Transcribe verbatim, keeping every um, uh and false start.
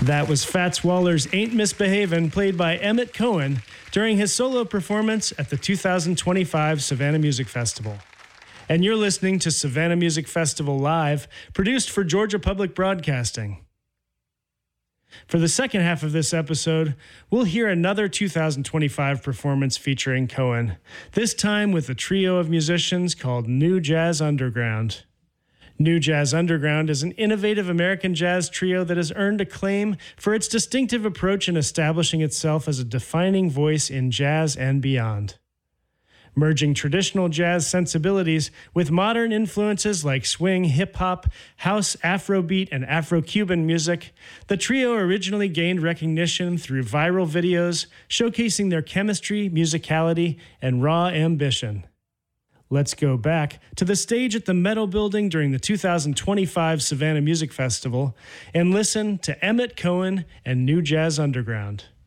That was Fats Waller's Ain't Misbehavin', played by Emmett Cohen during his solo performance at the two thousand twenty-five Savannah Music Festival. And you're listening to Savannah Music Festival Live, produced for Georgia Public Broadcasting. For the second half of this episode, we'll hear another two thousand twenty-five performance featuring Cohen, this time with a trio of musicians called New Jazz Underground. New Jazz Underground is an innovative American jazz trio that has earned acclaim for its distinctive approach in establishing itself as a defining voice in jazz and beyond. Merging traditional jazz sensibilities with modern influences like swing, hip-hop, house, Afrobeat, and Afro-Cuban music, the trio originally gained recognition through viral videos showcasing their chemistry, musicality, and raw ambition. Let's go back to the stage at the Meadow Building during the two thousand twenty-five Savannah Music Festival and listen to Emmett Cohen and New Jazz Underground.